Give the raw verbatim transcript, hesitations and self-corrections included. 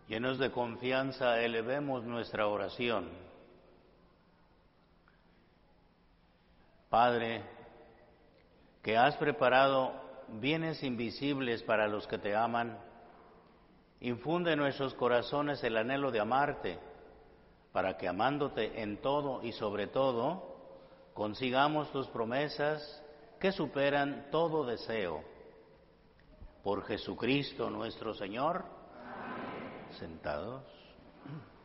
Llenos de confianza, elevemos nuestra oración. Padre, que has preparado bienes invisibles para los que te aman, infunde en nuestros corazones el anhelo de amarte, para que amándote en todo y sobre todo, consigamos tus promesas que superan todo deseo. Por Jesucristo nuestro Señor. Amén. Sentados.